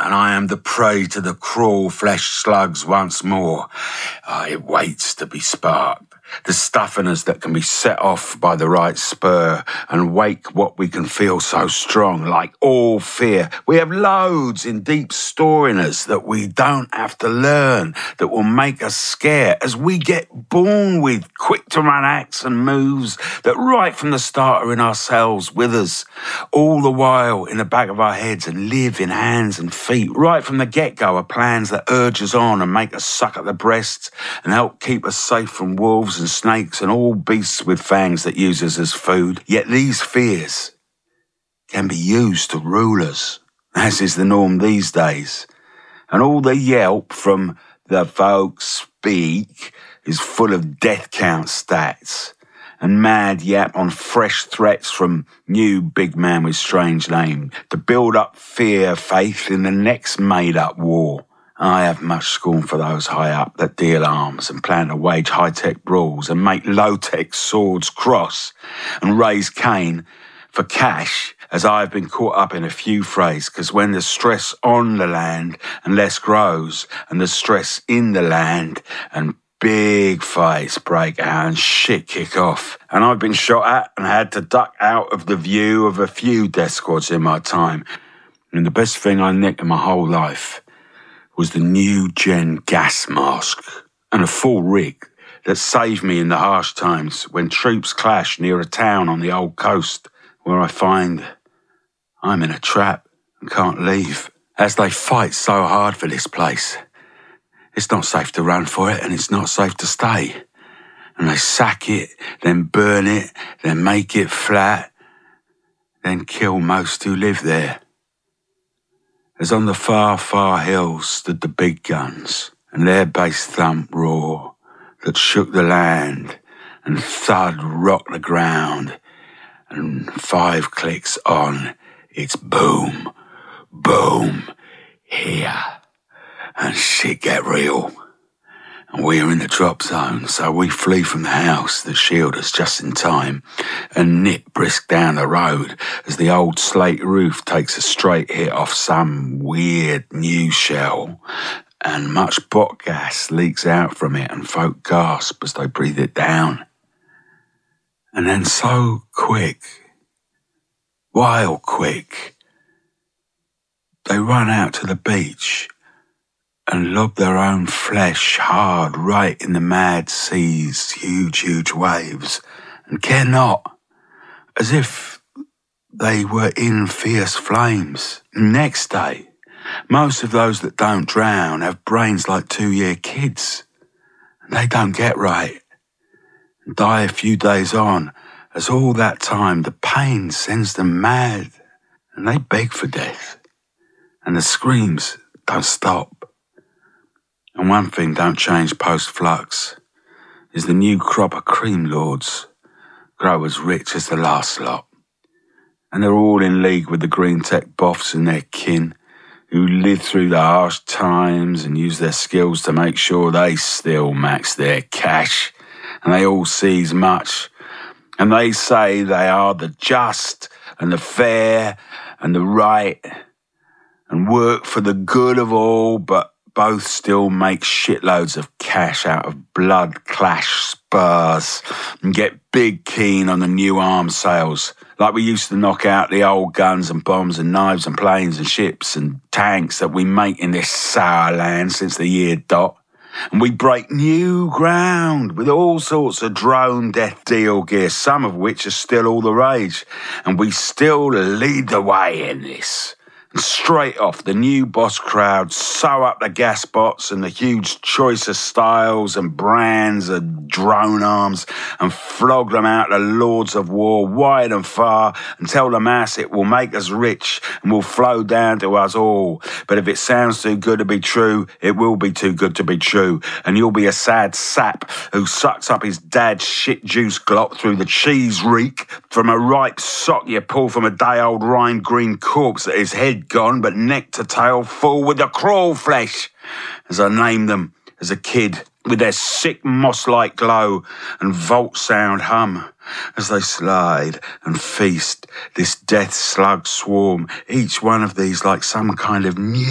and I am the prey to the crawl flesh slugs once more. It waits to be sparked. The stuff in us that can be set off by the right spur and wake what we can feel so strong, like all fear. We have loads in deep store in us that we don't have to learn, that will make us scared as we get born with quick to run acts and moves that right from the start are in ourselves with us, all the while in the back of our heads and live in hands and feet. Right from the get-go are plans that urge us on and make us suck at the breasts and help keep us safe from wolves and snakes and all beasts with fangs that use us as food. Yet these fears can be used to rule us, as is the norm these days. And all the yelp from the folks speak is full of death count stats and mad yap on fresh threats from new big man with strange name to build up fear, faith in the next made-up war. I have much scorn for those high up that deal arms and plan to wage high-tech brawls and make low-tech swords cross and raise Cain for cash, as I have been caught up in a few frays, because when the stress on the land and less grows and the stress in the land and big fights break out and shit kick off. And I've been shot at and had to duck out of the view of a few death squads in my time. And the best thing I nicked in my whole life was the new gen gas mask and a full rig that saved me in the harsh times when troops clash near a town on the old coast where I find I'm in a trap and can't leave as they fight so hard for this place. It's not safe to run for it and it's not safe to stay. And they sack it, then burn it, then make it flat, then kill most who live there. As on the far, far hills stood the big guns, and their bass thump roar that shook the land and thud rocked the ground, and 5 clicks on, it's boom, boom, here, and shit get real. And we are in the drop zone, so we flee from the house that shield us just in time and nip brisk down the road as the old slate roof takes a straight hit off some weird new shell and much bot gas leaks out from it and folk gasp as they breathe it down. And then so quick, wild quick, they run out to the beach and lob their own flesh hard right in the mad sea's huge waves, and care not, as if they were in fierce flames. Next day, most of those that don't drown have brains like 2-year kids, and they don't get right, and die a few days on, as all that time the pain sends them mad, and they beg for death, and the screams don't stop. And one thing don't change post-flux is the new crop of cream lords grow as rich as the last lot. And they're all in league with the green tech boffs and their kin who live through the harsh times and use their skills to make sure they still max their cash. And they all seize much. And they say they are the just and the fair and the right and work for the good of all, but both still make shitloads of cash out of blood clash spurs and get big keen on the new arms sales, like we used to knock out the old guns and bombs and knives and planes and ships and tanks that we make in this sour land since the year dot. And we break new ground with all sorts of drone death deal gear, some of which are still all the rage. And we still lead the way in this. And straight off, the new boss crowd sew up the gas bots and the huge choice of styles and brands of drone arms and flog them out to lords of war wide and far and tell the mass it will make us rich and will flow down to us all. But if it sounds too good to be true, it will be too good to be true. And you'll be a sad sap who sucks up his dad's shit juice glop through the cheese reek from a ripe sock you pull from a day-old rind green corpse that his head gone, but neck to tail full with the crawl flesh, as I named them as a kid, with their sick moss-like glow and vault sound hum, as they slide and feast this death slug swarm, each one of these like some kind of new